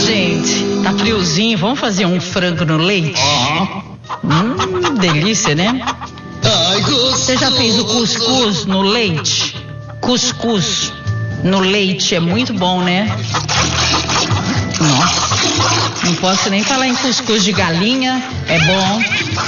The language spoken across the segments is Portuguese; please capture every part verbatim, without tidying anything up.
gente, tá friozinho, vamos fazer um frango no leite? Hum, delícia, né? Você já fez o cuscuz no leite? Cuscuz no leite é muito bom, né? Nossa, não posso nem falar em cuscuz de galinha, é bom.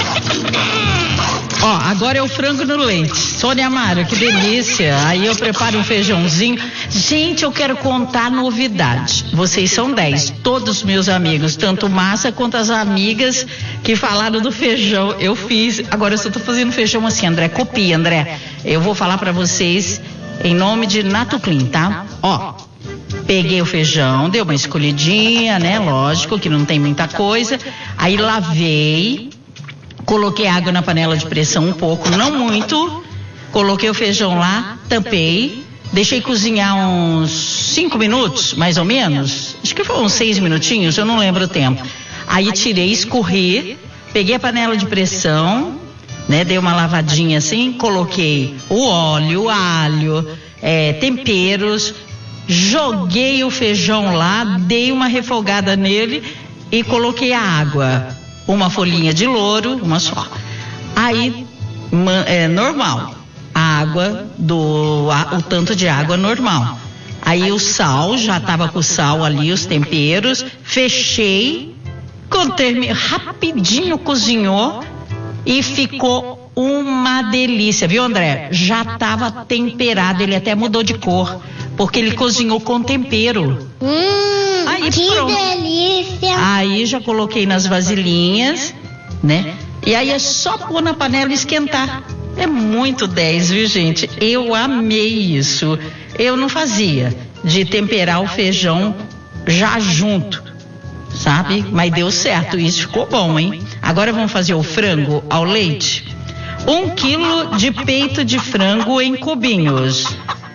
Ó, agora é o frango no leite. Sônia Amaro, que delícia. Aí eu preparo um feijãozinho. Gente, eu quero contar novidade. Vocês são dez, todos meus amigos, tanto Massa quanto as amigas que falaram do feijão. Eu fiz, agora eu só tô fazendo feijão assim, André, copia, André. Eu vou falar pra vocês em nome de Nato Clean, tá? Ó, peguei o feijão, dei uma escolhidinha, né? Lógico que não tem muita coisa. Aí lavei. Coloquei água na panela de pressão um pouco, não muito. Coloquei o feijão lá, tampei. Deixei cozinhar uns cinco minutos, mais ou menos. Acho que foram uns seis minutinhos, eu não lembro o tempo. Aí tirei, escorri. Peguei a panela de pressão, né? Dei uma lavadinha assim. Coloquei o óleo, o alho, é, temperos. Joguei o feijão lá, dei uma refogada nele e coloquei a água. Uma folhinha de louro, uma só. Aí, é normal. A água, do, a, o tanto de água normal. Aí o sal, já estava com o sal ali, os temperos. Fechei. Quando terminei, rapidinho cozinhou e ficou uma delícia, viu, André? Já estava temperado, ele até mudou de cor, porque ele cozinhou com tempero. Hum, Aí, que pronto. delícia! Aí já coloquei nas vasilhinhas, né? E aí é só pôr na panela e esquentar. É muito dez, viu, gente? Eu amei isso. Eu não fazia de temperar o feijão já junto, sabe? Mas deu certo, isso ficou bom, hein? Agora vamos fazer o frango ao leite. Um quilo de peito de frango em cubinhos.